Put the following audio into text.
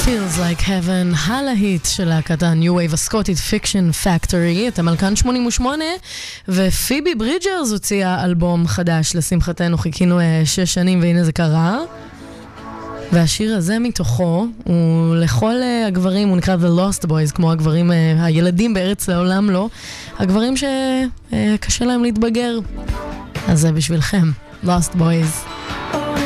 Feels like heaven, הלהיט של להקת ה-New Wave הסקוטית Fiction Factory, אתם על כאן 88, ופיבי ברידג'רס הוציאה אלבום חדש, לשמחתנו חיכינו 6 שנים והנה זה קרה. והשיר הזה מתוכו הוא לכל הגברים, הוא נקרא The Lost Boys, כמו הגברים, הילדים בארץ לעולם לא, הגברים שקשה להם להתבגר. אז זה בשבילכם, Lost Boys.